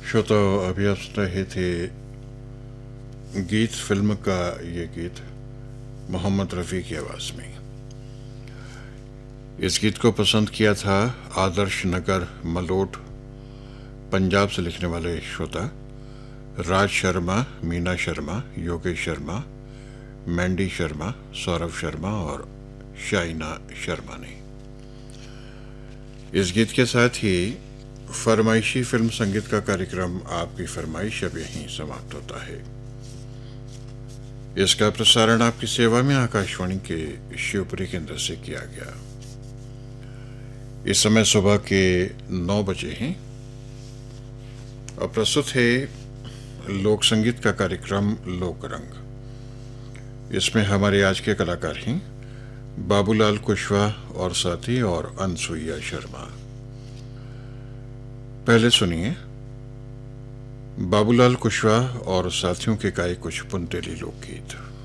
श्रोता, अभी आप सुन रहे थे गीत फिल्म का। ये गीत मोहम्मद रफ़ी की आवाज़ में। इस गीत को पसंद किया था आदर्श नगर मलोट पंजाब से लिखने वाले श्रोता राज शर्मा, मीना शर्मा, योगेश शर्मा, मैंडी शर्मा, सौरभ शर्मा और शाइना शर्मा ने। इस गीत के साथ ही फरमाइशी फिल्म संगीत का कार्यक्रम आपकी फरमाइश अब यहीं समाप्त होता है। इसका प्रसारण आपकी सेवा में आकाशवाणी के शिवपुरी केंद्र से किया गया। इस समय सुबह के 9 बजे हैं और प्रस्तुत है लोक संगीत का कार्यक्रम लोकरंग। इसमें हमारे आज के कलाकार हैं बाबूलाल कुशवाहा और साथी और अनसुईया शर्मा। पहले सुनिए बाबूलाल कुशवाहा और साथियों के गाए कुछ बुंदेली लोकगीत।